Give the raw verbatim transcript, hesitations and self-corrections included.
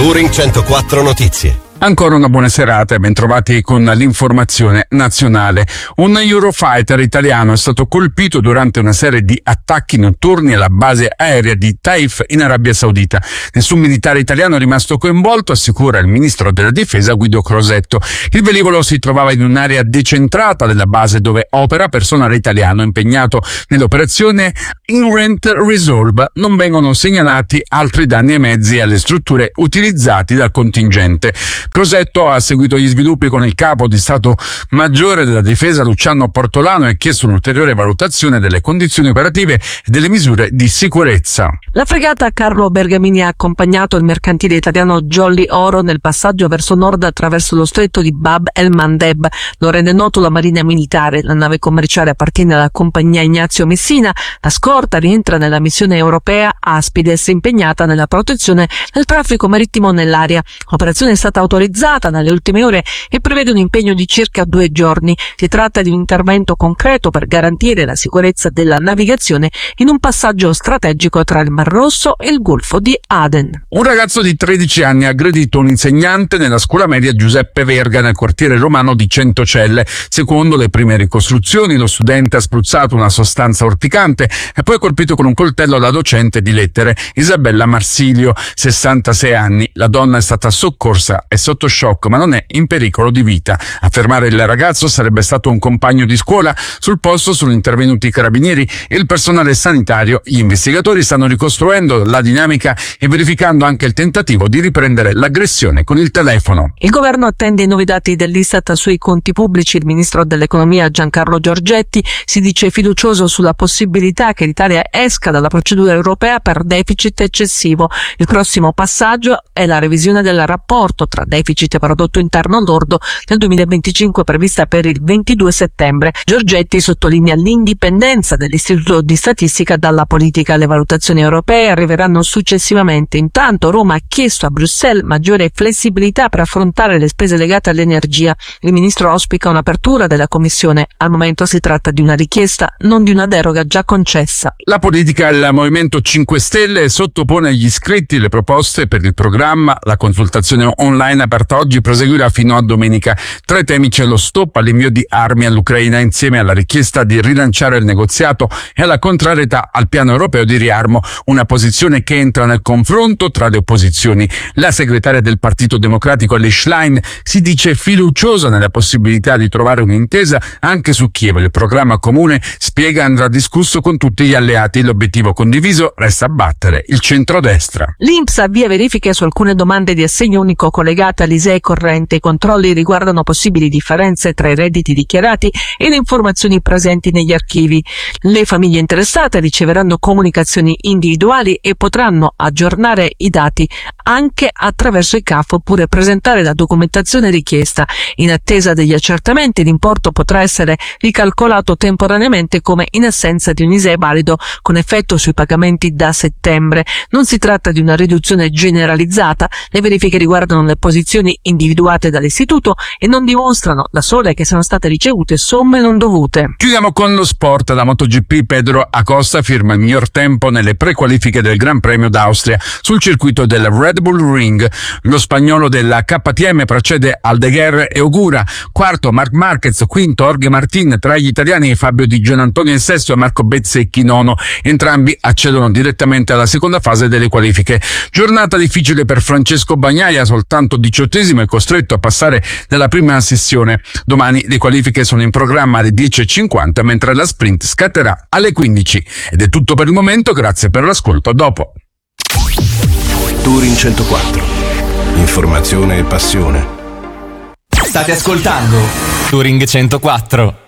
Touring centoquattro Notizie. Ancora una buona serata e bentrovati con l'informazione nazionale. Un Eurofighter italiano è stato colpito durante una serie di attacchi notturni alla base aerea di Taif in Arabia Saudita. Nessun militare italiano è rimasto coinvolto, assicura il ministro della difesa Guido Crosetto. Il velivolo si trovava in un'area decentrata della base dove opera personale italiano impegnato nell'operazione Inherent Resolve. Non vengono segnalati altri danni ai mezzi e alle strutture utilizzati dal contingente. Crosetto ha seguito gli sviluppi con il capo di Stato Maggiore della Difesa Luciano Portolano e ha chiesto un'ulteriore valutazione delle condizioni operative e delle misure di sicurezza. La fregata Carlo Bergamini ha accompagnato il mercantile italiano Jolly Oro nel passaggio verso nord attraverso lo stretto di Bab el-Mandeb. Lo rende noto la Marina Militare. La nave commerciale appartiene alla compagnia Ignazio Messina. La scorta rientra nella missione europea Aspides, impegnata nella protezione del traffico marittimo nell'area. L'operazione è stata autorizzata nelle ultime ore e prevede un impegno di circa due giorni. Si tratta di un intervento concreto per garantire la sicurezza della navigazione in un passaggio strategico tra il Mar Rosso e il Golfo di Aden. Un ragazzo di tredici anni ha aggredito un insegnante nella scuola media Giuseppe Verga nel quartiere romano di Centocelle. Secondo le prime ricostruzioni, lo studente ha spruzzato una sostanza urticante e poi colpito con un coltello la docente di lettere Isabella Marsilio, sessantasei anni. La donna è stata soccorsa e sotto shock, ma non è in pericolo di vita. A fermare il ragazzo sarebbe stato un compagno di scuola. Sul posto sono intervenuti i carabinieri e il personale sanitario. Gli investigatori stanno ricostruendo la dinamica e verificando anche il tentativo di riprendere l'aggressione con il telefono. Il governo attende i nuovi dati dell'Istat sui conti pubblici. Il ministro dell'economia Giancarlo Giorgetti si dice fiducioso sulla possibilità che l'Italia esca dalla procedura europea per deficit eccessivo. Il prossimo passaggio è la revisione del rapporto tra deficit e prodotto interno lordo del duemilaventicinque prevista per il ventidue settembre. Giorgetti sottolinea l'indipendenza dell'Istituto di Statistica dalla politica. Le valutazioni europee arriveranno successivamente. Intanto Roma ha chiesto a Bruxelles maggiore flessibilità per affrontare le spese legate all'energia. Il ministro auspica un'apertura della Commissione. Al momento si tratta di una richiesta, non di una deroga già concessa. La politica e il Movimento cinque Stelle sottopone agli iscritti le proposte per il programma. La consultazione online aperta oggi proseguirà fino a domenica. Tra i temi c'è lo stop all'invio di armi all'Ucraina insieme alla richiesta di rilanciare il negoziato e alla contrarietà al piano europeo di riarmo, una posizione che entra nel confronto tra le opposizioni. La segretaria del Partito Democratico Elly Schlein si dice fiduciosa nella possibilità di trovare un'intesa anche su Kiev. Il programma comune, spiega, andrà discusso con tutti gli alleati. L'obiettivo condiviso resta abbattere il centrodestra. L'I N P S avvia verifiche su alcune domande di assegno unico collegate all'I S E E corrente. I controlli riguardano possibili differenze tra i redditi dichiarati e le informazioni presenti negli archivi. Le famiglie interessate riceveranno comunicazioni individuali e potranno aggiornare i dati anche attraverso i C A F oppure presentare la documentazione richiesta. In attesa degli accertamenti, l'importo potrà essere ricalcolato temporaneamente come in assenza di un I S E E valido con effetto sui pagamenti da settembre. Non si tratta di una riduzione generalizzata. Le verifiche riguardano le posizioni individuate dall'istituto e non dimostrano da sole che siano state ricevute somme non dovute. Chiudiamo con lo sport. La MotoGP. Pedro Acosta firma il miglior tempo nelle prequalifiche del Gran Premio d'Austria sul circuito del Red Bull Ring. Lo spagnolo della K T M precede Aldeguer e Ogura, quarto Marc Marquez, quinto Jorge Martin. Tra gli italiani Fabio Di Giannantonio in sesto e Marco Bezzecchi nono. Entrambi accedono direttamente alla seconda fase delle qualifiche. Giornata difficile per Francesco Bagnaia, soltanto diciottesimo e costretto a passare dalla prima sessione. Domani le qualifiche sono in programma alle dieci e cinquanta, mentre la sprint scatterà alle quindici. Ed è tutto per il momento, grazie per l'ascolto, a dopo. Touring centoquattro. Informazione e passione. State ascoltando Touring centoquattro.